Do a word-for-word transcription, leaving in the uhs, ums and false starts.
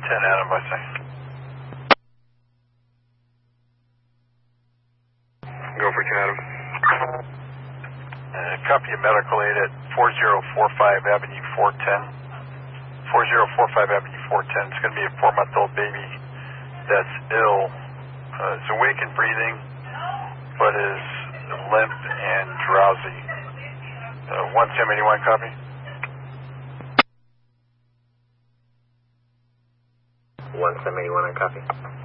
ten Adam, I say. Go for ten Adam. Uh, copy a medical aid at four zero four five Avenue four ten. four zero four five Avenue four ten. It's going to be a four-month-old baby that's ill. Uh, is awake and breathing, but is limp and drowsy. Uh, one ten eighty-one, copy. one seven eighty-one, I copy.